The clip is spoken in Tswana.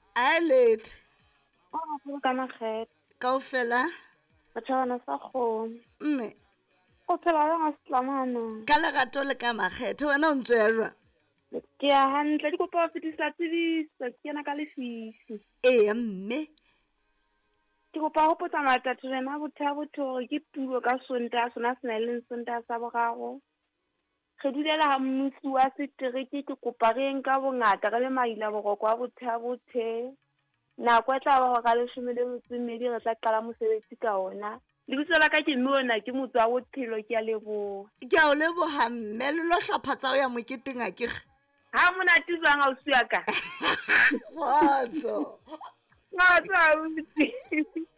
a late go ka makgetho kaofela batšhabana sa kgomo mme go phela le ga setlamana ka lerato le ka makgetho wena o ntse ya jwa ke ya hantle di kopa go fetisa tsebiso ke yana ka lefifi ee mme ke kopa go potsa matatu rena bothabotho gore ke pulo ka sonta sona se na leng sonta sa bogago ge dulela ga mmusi wa setereke ke kopa re eng ka bongata ka le maila boroko wa bothabothe nako e tla ba go ka 12 re tla qala mosebetsi ka ona lebitso la ka ke Mona ke motho wa bophelo ke ya leboga ke a o leboga mme le lo hlaphatsa o ya moketeng a ke ha monate jwang ausi ya ka kgotso ngata ausi